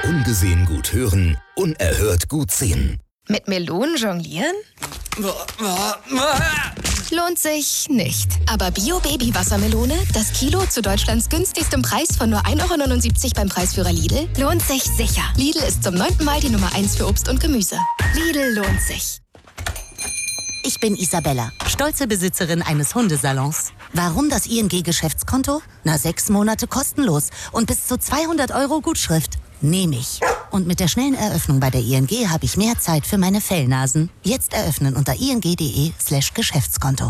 Ungesehen gut hören, unerhört gut sehen. Mit Melonen jonglieren? Lohnt sich nicht. Aber Bio-Baby-Wassermelone, das Kilo zu Deutschlands günstigstem Preis von nur 1,79 € beim Preisführer Lidl, lohnt sich sicher. Lidl ist zum 9. Mal die Nummer 1 für Obst und Gemüse. Lidl lohnt sich. Ich bin Isabella, stolze Besitzerin eines Hundesalons. Warum das ING-Geschäftskonto? 6 Monate kostenlos und bis zu 200 € Gutschrift. Nehme ich. Und mit der schnellen Eröffnung bei der ING habe ich mehr Zeit für meine Fellnasen. Jetzt eröffnen unter ing.de/Geschäftskonto.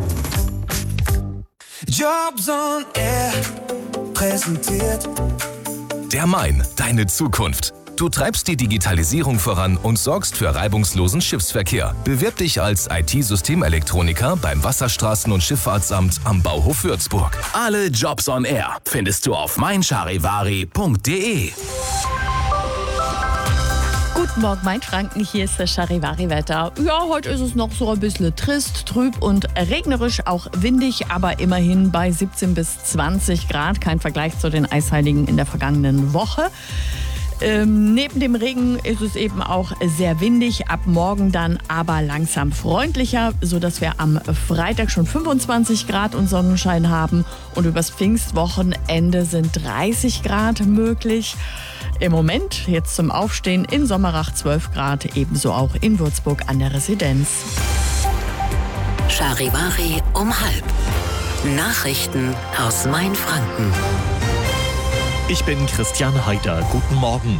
Jobs on Air präsentiert Der Main, deine Zukunft. Du treibst die Digitalisierung voran und sorgst für reibungslosen Schiffsverkehr. Bewirb dich als IT-Systemelektroniker beim Wasserstraßen- und Schifffahrtsamt am Bauhof Würzburg. Alle Jobs on Air findest du auf meincharivari.de. Guten Morgen, Mainfranken, hier ist das Charivari-Wetter. Ja, heute ist es noch so ein bisschen trist, trüb und regnerisch, auch windig, aber immerhin bei 17 bis 20 Grad. Kein Vergleich zu den Eisheiligen in der vergangenen Woche. Neben dem Regen ist es eben auch sehr windig, ab morgen dann aber langsam freundlicher, sodass wir am Freitag schon 25 Grad und Sonnenschein haben und übers Pfingstwochenende sind 30 Grad möglich. Im Moment, jetzt zum Aufstehen, in Sommerach 12 Grad, ebenso auch in Würzburg an der Residenz. Charivari um 12:30. Nachrichten aus Mainfranken. Ich bin Christian Heider. Guten Morgen.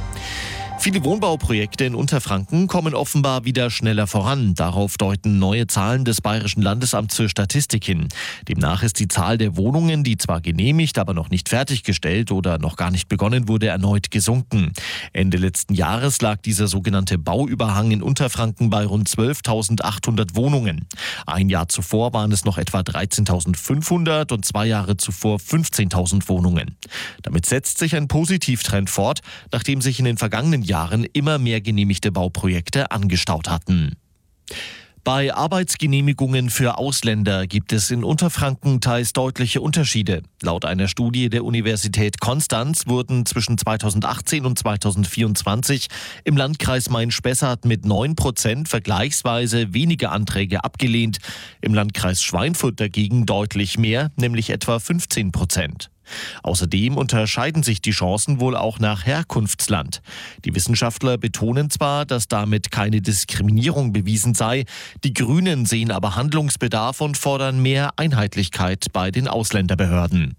Viele Wohnbauprojekte in Unterfranken kommen offenbar wieder schneller voran. Darauf deuten neue Zahlen des Bayerischen Landesamts für Statistik hin. Demnach ist die Zahl der Wohnungen, die zwar genehmigt, aber noch nicht fertiggestellt oder noch gar nicht begonnen wurde, erneut gesunken. Ende letzten Jahres lag dieser sogenannte Bauüberhang in Unterfranken bei rund 12.800 Wohnungen. Ein Jahr zuvor waren es noch etwa 13.500 und 2 Jahre zuvor 15.000 Wohnungen. Damit setzt sich ein Positivtrend fort, nachdem sich in den vergangenen Jahren immer mehr genehmigte Bauprojekte angestaut hatten. Bei Arbeitsgenehmigungen für Ausländer gibt es in Unterfranken teils deutliche Unterschiede. Laut einer Studie der Universität Konstanz wurden zwischen 2018 und 2024 im Landkreis Main-Spessart mit 9% vergleichsweise weniger Anträge abgelehnt. Im Landkreis Schweinfurt dagegen deutlich mehr, nämlich etwa 15%. Außerdem unterscheiden sich die Chancen wohl auch nach Herkunftsland. Die Wissenschaftler betonen zwar, dass damit keine Diskriminierung bewiesen sei, die Grünen sehen aber Handlungsbedarf und fordern mehr Einheitlichkeit bei den Ausländerbehörden.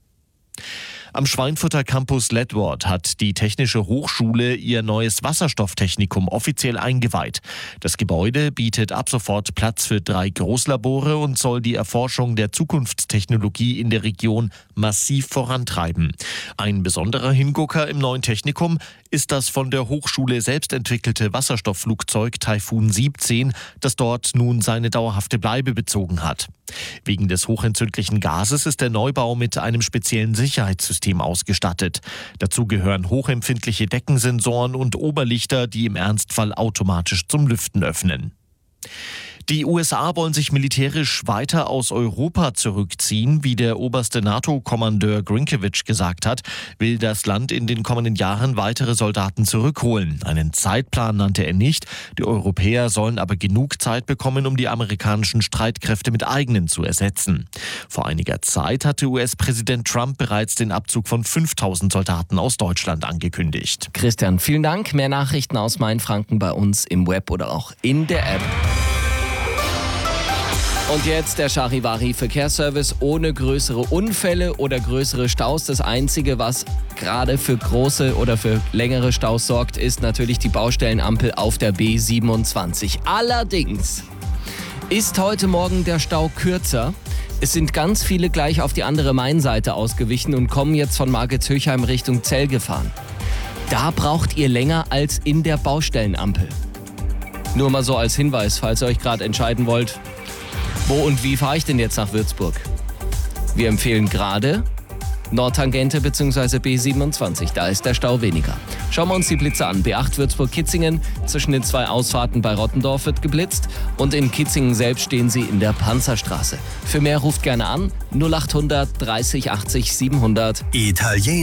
Am Schweinfurter Campus Ledward hat die Technische Hochschule ihr neues Wasserstofftechnikum offiziell eingeweiht. Das Gebäude bietet ab sofort Platz für 3 Großlabore und soll die Erforschung der Zukunftstechnologie in der Region massiv vorantreiben. Ein besonderer Hingucker im neuen Technikum ist das von der Hochschule selbst entwickelte Wasserstoffflugzeug Typhoon 17, das dort nun seine dauerhafte Bleibe bezogen hat. Wegen des hochentzündlichen Gases ist der Neubau mit einem speziellen Sicherheitssystem ausgestattet. Dazu gehören hochempfindliche Deckensensoren und Oberlichter, die im Ernstfall automatisch zum Lüften öffnen. Die USA wollen sich militärisch weiter aus Europa zurückziehen. Wie der oberste NATO-Kommandeur Grinkiewicz gesagt hat, will das Land in den kommenden Jahren weitere Soldaten zurückholen. Einen Zeitplan nannte er nicht. Die Europäer sollen aber genug Zeit bekommen, um die amerikanischen Streitkräfte mit eigenen zu ersetzen. Vor einiger Zeit hatte US-Präsident Trump bereits den Abzug von 5.000 Soldaten aus Deutschland angekündigt. Christian, vielen Dank. Mehr Nachrichten aus Mainfranken bei uns im Web oder auch in der App. Und jetzt der Charivari-Verkehrsservice ohne größere Unfälle oder größere Staus. Das Einzige, was gerade für große oder für längere Staus sorgt, ist natürlich die Baustellenampel auf der B27. Allerdings ist heute Morgen der Stau kürzer. Es sind ganz viele gleich auf die andere Mainseite ausgewichen und kommen jetzt von Margetshöchheim Richtung Zell gefahren. Da braucht ihr länger als in der Baustellenampel. Nur mal so als Hinweis, falls ihr euch gerade entscheiden wollt, wo und wie fahre ich denn jetzt nach Würzburg? Wir empfehlen gerade Nordtangente bzw. B27, da ist der Stau weniger. Schauen wir uns die Blitze an. B8 Würzburg-Kitzingen, zwischen den 2 Ausfahrten bei Rottendorf wird geblitzt und in Kitzingen selbst stehen sie in der Panzerstraße. Für mehr ruft gerne an 0800 30 80 700.